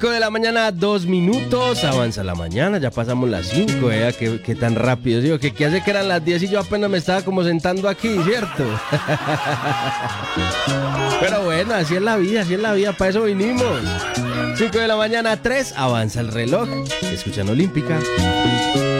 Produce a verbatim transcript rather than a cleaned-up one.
de la mañana, dos minutos, avanza la mañana, ya pasamos las cinco, ¿eh? ¿Qué, qué tan rápido? Digo, que, que hace que eran las diez y yo apenas me estaba como sentando aquí, ¿cierto? Pero bueno, así es la vida, así es la vida, para eso vinimos. cinco de la mañana, tres, avanza el reloj. Escuchan Olímpica.